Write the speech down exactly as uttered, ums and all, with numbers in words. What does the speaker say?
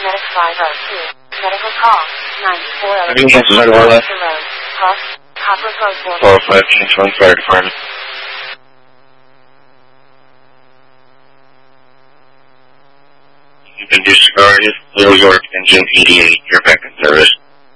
Medic five oh two. Medical call. ninety-four oh two. Yes, Fire Department. Cross. Copper Road. four five Phoenix one Fire Department. You've been disregarded. New York Engine eighty-eight. You're back in service.